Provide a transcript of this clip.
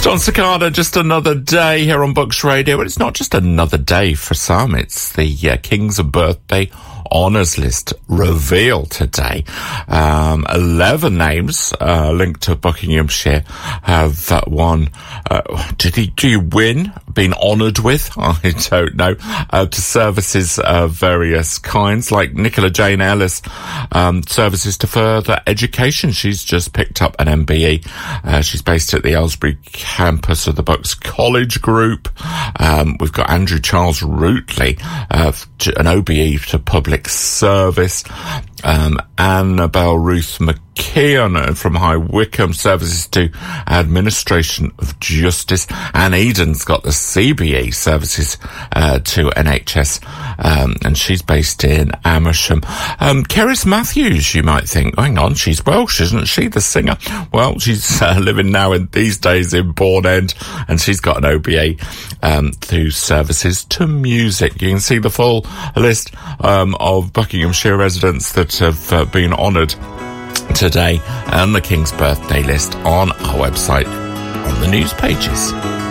John Cicada, just another day here on Books Radio. But it's not just another day for some. It's the King's Birthday Honours List reveal today. 11 names linked to Buckinghamshire have won. Do you win? Been honoured with? I don't know. To services of various kinds, like Nicola Jane Ellis, services to further education. She's just picked up an MBE. She's based at the Aylesbury campus of the Bucks College Group. We've got Andrew Charles Rootley, an OBE to public service. Annabelle Ruth McKeon from High Wycombe, services to administration of justice. Anne Eden's got the CBE, services to NHS, and she's based in Amersham. Cerys Matthews, you might think, hang on, she's Welsh, isn't she, the singer? Well, she's living now in these days in Bourne End, and she's got an OBA through services to music. You can see the full list of Buckinghamshire residents that have been honoured today and the King's Birthday list on our website on the news pages.